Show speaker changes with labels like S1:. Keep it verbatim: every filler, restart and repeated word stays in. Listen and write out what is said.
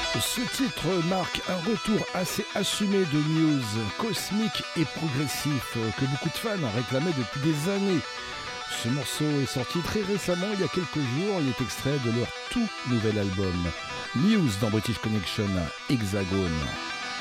S1: Ce titre marque un retour assez assumé de Muse, cosmique et progressif, que beaucoup de fans réclamaient depuis des années. Ce morceau est sorti très récemment, il y a quelques jours, il est extrait de leur tout nouvel album. Muse dans British Connection, Hexagone.